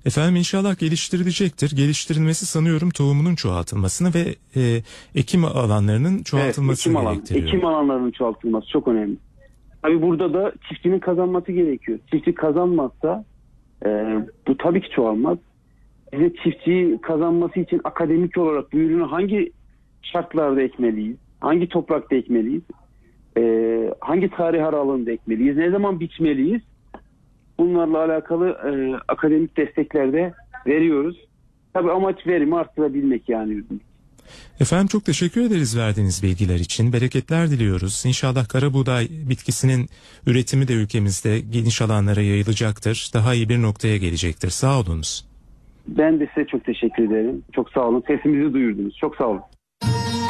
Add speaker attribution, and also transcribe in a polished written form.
Speaker 1: Efendim inşallah geliştirilecektir. Geliştirilmesi sanıyorum tohumunun çoğaltılmasını ve ekim alanlarının çoğaltılmasını gerektiriyor.
Speaker 2: Ekim alanlarının çoğaltılması çok önemli. Tabii burada da çiftçinin kazanması gerekiyor. Çiftçi kazanmazsa bu tabii ki çoğalmaz. Bize çiftçi kazanması için akademik olarak bu ürünü hangi şartlarda ekmeliyiz? Hangi toprakta ekmeliyiz? Hangi tarih aralığında ekmeliyiz? Ne zaman biçmeliyiz? Bunlarla alakalı akademik destekler de veriyoruz. Tabii amaç verimi arttırabilmek yani.
Speaker 1: Efendim çok teşekkür ederiz verdiğiniz bilgiler için. Bereketler diliyoruz. İnşallah kara buğday bitkisinin üretimi de ülkemizde geniş alanlara yayılacaktır. Daha iyi bir noktaya gelecektir. Sağ olunuz.
Speaker 2: Ben de size çok teşekkür ederim. Çok sağ olun. Sesimizi duyurdunuz. Çok sağ olun.